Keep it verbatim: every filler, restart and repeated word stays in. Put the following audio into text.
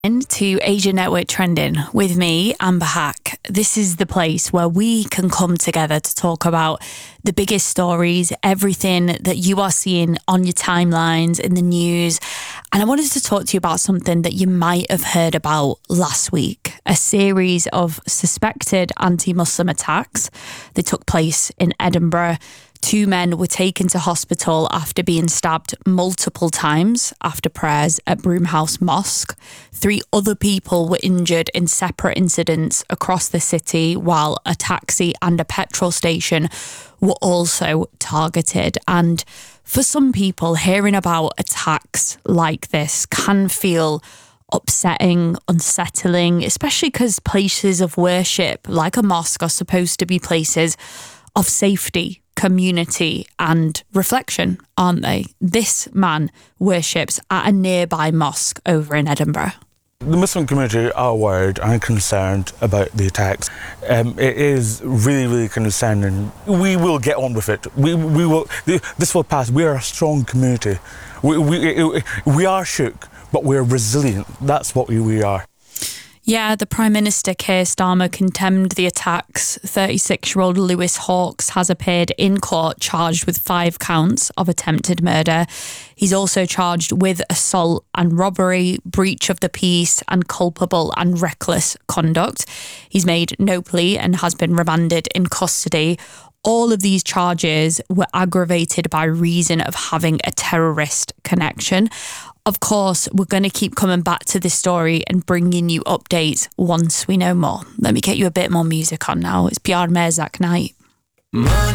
To Asia Network Trending with me, Amber Hack. This is the place where we can come together to talk about the biggest stories, everything that you are seeing on your timelines, in the news. And I wanted to talk to you about something that you might have heard about last week, a series of suspected anti-Muslim attacks. They took place in Edinburgh. Two men were taken to hospital after being stabbed multiple times after prayers at Broomhouse Mosque. Three other people were injured in separate incidents across the city, while a taxi and a petrol station were also targeted. And for some people, hearing about attacks like this can feel upsetting, unsettling, especially because places of worship like a mosque are supposed to be places of safety, community and reflection, aren't they? This man worships at a nearby mosque over in Edinburgh. The Muslim community are worried and concerned about the attacks. Um, it is really, really concerning. We will get on with it. We, we will. This will pass. We are a strong community. We, we, we are shook, but we're resilient. That's what we, we are. Yeah, the Prime Minister, Keir Starmer, condemned the attacks. thirty-six-year-old Lewis Hawkes has appeared in court charged with five counts of attempted murder. He's also charged with assault and robbery, breach of the peace and culpable and reckless conduct. He's made no plea and has been remanded in custody. All of these charges were aggravated by reason of having a terrorist connection. Of course, we're going to keep coming back to this story and bringing you updates once we know more. Let me get you a bit more music on now. It's Bjorn Merzak Night.